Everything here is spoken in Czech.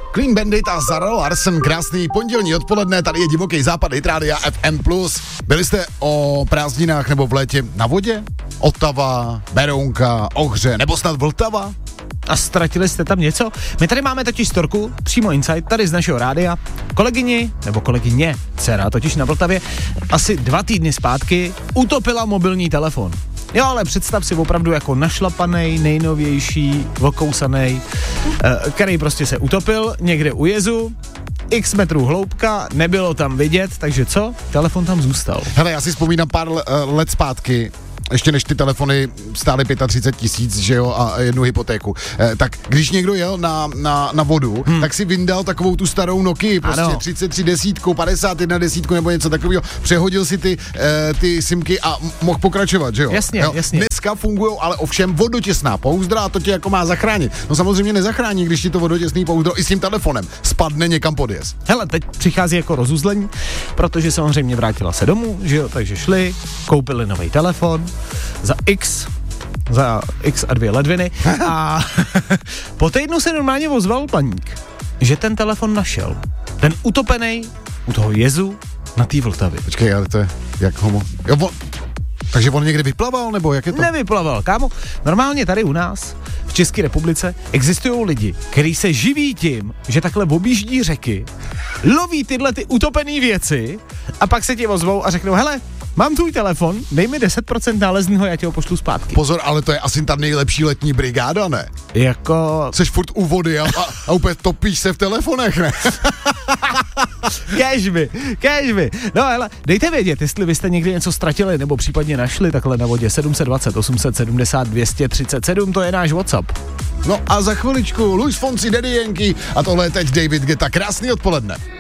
Clean Bandit a Zara Larsson, krásný pondělní odpoledne, tady je Divoký západ, Hit Rádia FM+. Byli jste o prázdninách nebo v létě na vodě? Otava, Berounka, Ohře nebo snad Vltava? A ztratili jste tam něco? My tady máme totiž storku, přímo Insight, tady z našeho rádia. Kolegyně, dcera totiž na Vltavě, asi 2 týdny zpátky utopila mobilní telefon. Jo, ale představ si opravdu jako našlapanej, nejnovější, okousanej, který prostě se utopil někde u jezu, x metrů hloubka, nebylo tam vidět, takže co? Telefon tam zůstal. Hele, já si vzpomínám pár let zpátky, ještě než ty telefony stály 35 000, že jo, a jednu hypotéku. Tak když někdo jel na vodu, tak si vyndal takovou tu starou Nokii, prostě ano. 33 desítku, 51 desítku nebo něco takového, přehodil si ty simky a mohl pokračovat, že jo? Jasně, jo? jasně. Dneska fungujou ale ovšem vodotěsná pouzdra a to tě jako má zachránit. No samozřejmě nezachrání, když ti to vodotěsný pouzdro i s tím telefonem spadne někam pod jez. Hele, teď přichází jako rozuzlení, protože samozřejmě vrátila se domů, že jo, takže šli, koupili nový telefon, za X a 2 ledviny a po týdnu se normálně ozval paník, že ten telefon našel. Ten utopenej u toho jezu na té Vltavě. Počkej, ale to je jak homo... Takže on někde vyplaval, nebo jak je to? Nevyplaval, kámo. Normálně tady u nás, v České republice, existují lidi, kteří se živí tím, že takhle objíždí řeky, loví tyhle ty utopené věci a pak se ti ozvou a řeknou, hele, mám tvůj telefon, dej mi 10% náleznýho, já tě ho pošlu zpátky. Pozor, ale to je asi ta nejlepší letní brigáda, ne? Jako... Jseš furt u vody a úplně topíš se v telefonech, ne? Kéžby. No hele, dejte vědět, jestli vy jste někdy něco ztratili nebo případně našli takhle na vodě. 720 870 237, to je náš WhatsApp. No a za chviličku Luis Fonsi, Daddy Yankee a tohle je teď David Guetta. Krásný odpoledne.